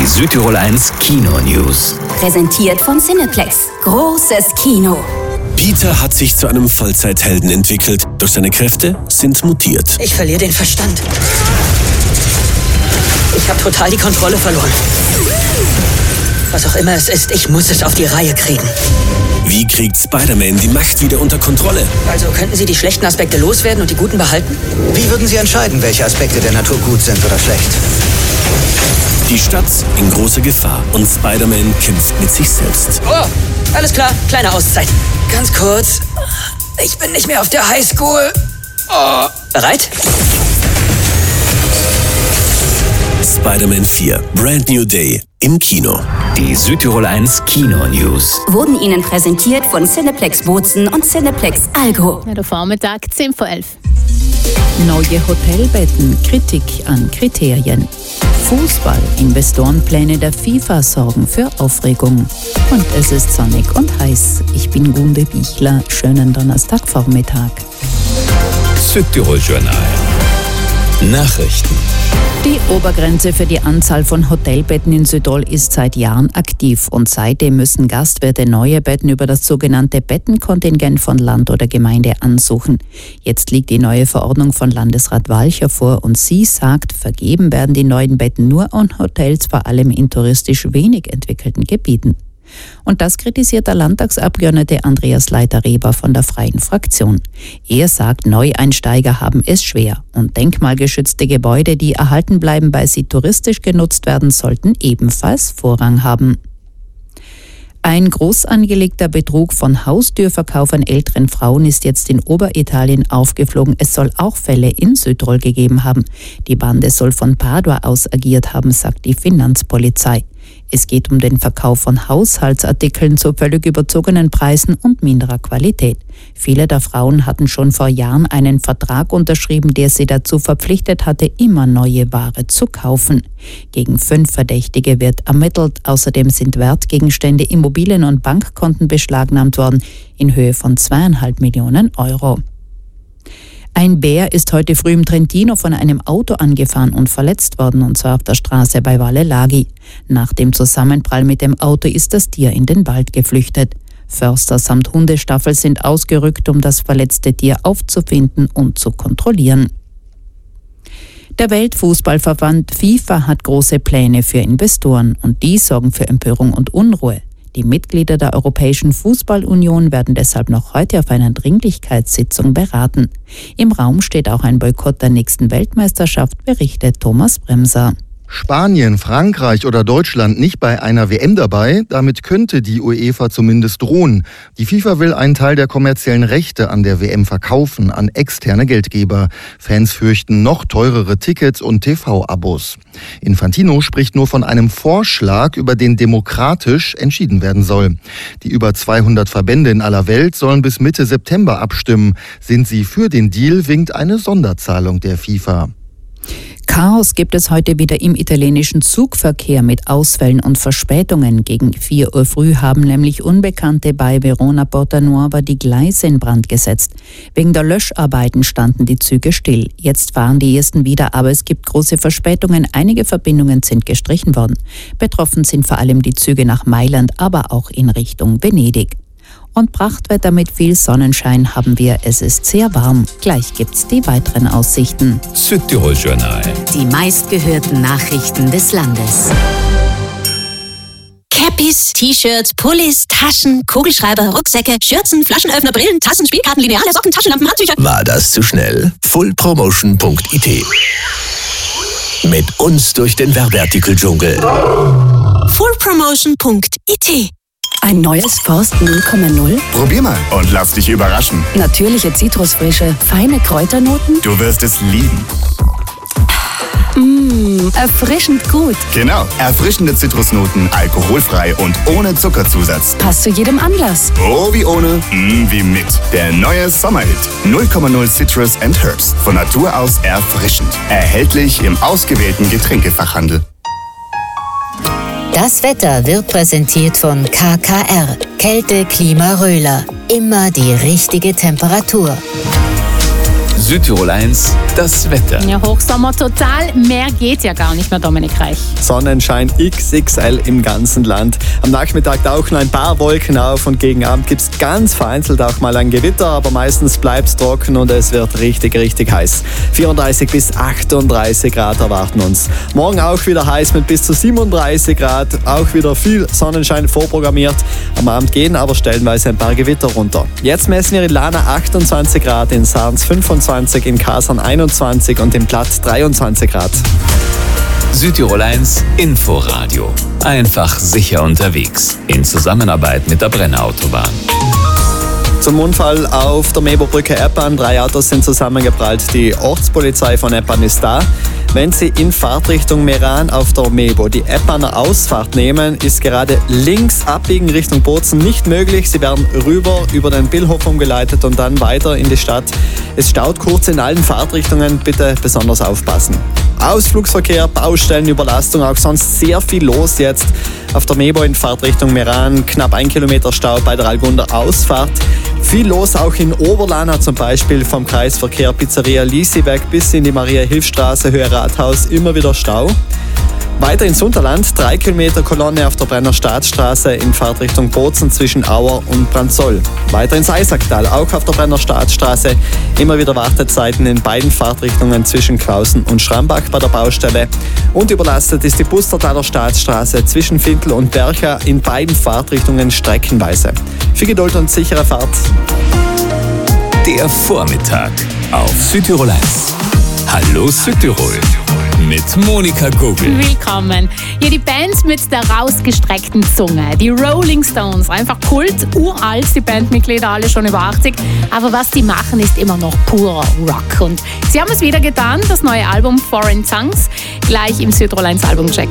Die Südtirol 1 Kino News. Präsentiert von Cineplex. Großes Kino. Peter hat sich zu einem Vollzeithelden entwickelt, doch seine Kräfte sind mutiert. Ich verliere den Verstand. Ich habe total die Kontrolle verloren. Was auch immer es ist, ich muss es auf die Reihe kriegen. Wie kriegt Spider-Man die Macht wieder unter Kontrolle? Also könnten Sie die schlechten Aspekte loswerden und die guten behalten? Wie würden Sie entscheiden, welche Aspekte der Natur gut sind oder schlecht? Die Stadt in großer Gefahr und Spider-Man kämpft mit sich selbst. Oh, alles klar, kleine Auszeit. Ganz kurz, ich bin nicht mehr auf der Highschool. Oh. Bereit? Spider-Man 4, Brand New Day im Kino. Die Südtirol 1 Kino News. Wurden Ihnen präsentiert von Cineplex Bozen und Cineplex Algo. Ja, der Vormittag 10:11. Neue Hotelbetten, Kritik an Kriterien. Fußball, Investorenpläne der FIFA sorgen für Aufregung. Und es ist sonnig und heiß. Ich bin Gunde Bichler. Schönen Donnerstagvormittag. Südtirol Journal. Nachrichten. Die Obergrenze für die Anzahl von Hotelbetten in Südtirol ist seit Jahren aktiv und seitdem müssen Gastwirte neue Betten über das sogenannte Bettenkontingent von Land oder Gemeinde ansuchen. Jetzt liegt die neue Verordnung von Landesrat Walcher vor und sie sagt, vergeben werden die neuen Betten nur an Hotels, vor allem in touristisch wenig entwickelten Gebieten. Und das kritisiert der Landtagsabgeordnete Andreas Leiter-Reber von der Freien Fraktion. Er sagt, Neueinsteiger haben es schwer und denkmalgeschützte Gebäude, die erhalten bleiben, weil sie touristisch genutzt werden, sollten ebenfalls Vorrang haben. Ein groß angelegter Betrug von Haustürverkauf an älteren Frauen ist jetzt in Oberitalien aufgeflogen. Es soll auch Fälle in Südtirol gegeben haben. Die Bande soll von Padua aus agiert haben, sagt die Finanzpolizei. Es geht um den Verkauf von Haushaltsartikeln zu völlig überzogenen Preisen und minderer Qualität. Viele der Frauen hatten schon vor Jahren einen Vertrag unterschrieben, der sie dazu verpflichtet hatte, immer neue Ware zu kaufen. Gegen 5 Verdächtige wird ermittelt. Außerdem sind Wertgegenstände, Immobilien und Bankkonten beschlagnahmt worden in Höhe von 2,5 Millionen Euro. Ein Bär ist heute früh im Trentino von einem Auto angefahren und verletzt worden, und zwar auf der Straße bei Valle Laghi. Nach dem Zusammenprall mit dem Auto ist das Tier in den Wald geflüchtet. Förster samt Hundestaffel sind ausgerückt, um das verletzte Tier aufzufinden und zu kontrollieren. Der Weltfußballverband FIFA hat große Pläne für Investoren und die sorgen für Empörung und Unruhe. Die Mitglieder der Europäischen Fußballunion werden deshalb noch heute auf einer Dringlichkeitssitzung beraten. Im Raum steht auch ein Boykott der nächsten Weltmeisterschaft, berichtet Thomas Bremser. Spanien, Frankreich oder Deutschland nicht bei einer WM dabei, damit könnte die UEFA zumindest drohen. Die FIFA will einen Teil der kommerziellen Rechte an der WM verkaufen an externe Geldgeber. Fans fürchten noch teurere Tickets und TV-Abos. Infantino spricht nur von einem Vorschlag, über den demokratisch entschieden werden soll. Die über 200 Verbände in aller Welt sollen bis Mitte September abstimmen. Sind sie für den Deal, winkt eine Sonderzahlung der FIFA. Chaos gibt es heute wieder im italienischen Zugverkehr mit Ausfällen und Verspätungen. Gegen 4 Uhr früh haben nämlich Unbekannte bei Verona Porta Nuova die Gleise in Brand gesetzt. Wegen der Löscharbeiten standen die Züge still. Jetzt fahren die ersten wieder, aber es gibt große Verspätungen. Einige Verbindungen sind gestrichen worden. Betroffen sind vor allem die Züge nach Mailand, aber auch in Richtung Venedig. Und Prachtwetter mit viel Sonnenschein haben wir. Es ist sehr warm. Gleich gibt's die weiteren Aussichten. Südtirol Journal. Die meistgehörten Nachrichten des Landes. Cappies, T-Shirts, Pullis, Taschen, Kugelschreiber, Rucksäcke, Schürzen, Flaschenöffner, Brillen, Tassen, Spielkarten, Lineale, Socken, Taschenlampen, Handtücher. War das zu schnell? Fullpromotion.it. Mit uns durch den Werbeartikel-Dschungel. Fullpromotion.it. Ein neues Forst 0,0? Probier mal und lass dich überraschen. Natürliche Zitrusfrische, feine Kräuternoten? Du wirst es lieben. Erfrischend gut. Genau, erfrischende Zitrusnoten, alkoholfrei und ohne Zuckerzusatz. Passt zu jedem Anlass. Oh, wie ohne, wie mit. Der neue Sommerhit. 0,0 Citrus and Herbs. Von Natur aus erfrischend. Erhältlich im ausgewählten Getränkefachhandel. Das Wetter wird präsentiert von KKR. Kälte, Klima, Röhler. Immer die richtige Temperatur. Südtirol 1, das Wetter. Ja, Hochsommer total. Mehr geht ja gar nicht mehr, Dominik Reich. Sonnenschein XXL im ganzen Land. Am Nachmittag tauchen ein paar Wolken auf und gegen Abend gibt es ganz vereinzelt auch mal ein Gewitter, aber meistens bleibt es trocken und es wird richtig, richtig heiß. 34 bis 38 Grad erwarten uns. Morgen auch wieder heiß mit bis zu 37 Grad. Auch wieder viel Sonnenschein vorprogrammiert. Am Abend gehen aber stellenweise ein paar Gewitter runter. Jetzt messen wir in Lana 28 Grad, in Sarns 25, in Kasern 21 und im Platt 23 Grad. Südtirol 1 Inforadio. Einfach sicher unterwegs. In Zusammenarbeit mit der Brenner Autobahn. Zum Unfall auf der Meberbrücke Eppan. 3 Autos sind zusammengeprallt. Die Ortspolizei von Eppan ist da. Wenn Sie in Fahrtrichtung Meran auf der Mebo die Eppaner Ausfahrt nehmen, ist gerade links abbiegen Richtung Bozen nicht möglich. Sie werden rüber über den Billhof umgeleitet und dann weiter in die Stadt. Es staut kurz in allen Fahrtrichtungen. Bitte besonders aufpassen. Ausflugsverkehr, Baustellen, Überlastung, auch sonst sehr viel los jetzt. Auf der Mebo in Fahrtrichtung Meran, knapp 1 Kilometer Stau bei der Algunder Ausfahrt. Viel los auch in Oberlana, zum Beispiel vom Kreisverkehr Pizzeria Lieseweg bis in die Maria-Hilf-Straße, Höhe Rathaus, immer wieder Stau. Weiter ins Unterland, 3 Kilometer Kolonne auf der Brenner Staatsstraße in Fahrtrichtung Bozen zwischen Auer und Branzoll. Weiter ins Eisacktal, auch auf der Brenner Staatsstraße, immer wieder Wartezeiten in beiden Fahrtrichtungen zwischen Klausen und Schrambach bei der Baustelle. Und überlastet ist die Bustertaler Staatsstraße zwischen Fintel und Bercha in beiden Fahrtrichtungen streckenweise. Viel Geduld und sichere Fahrt. Der Vormittag auf Südtirol 1. Hallo Südtirol mit Monika Gogel. Willkommen. Hier die Band mit der rausgestreckten Zunge. Die Rolling Stones. Einfach Kult, uralt, die Bandmitglieder alle schon über 80. Aber was die machen, ist immer noch purer Rock. Und sie haben es wieder getan, das neue Album Foreign Tongues, gleich im Südtirol 1 Albumcheck.